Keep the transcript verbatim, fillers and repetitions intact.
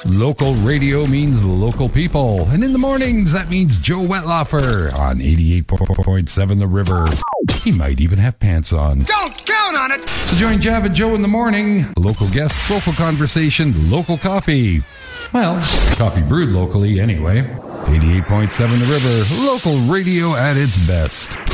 Local radio means local people. And in the mornings, that means Joe Wetlaufer on eighty-eight point seven The River. He might even have pants on. Don't count on it! So join Jav and Joe in the morning. Local guests, local conversation, local coffee. Well, coffee brewed locally anyway. eighty-eight point seven The River, local radio at its best.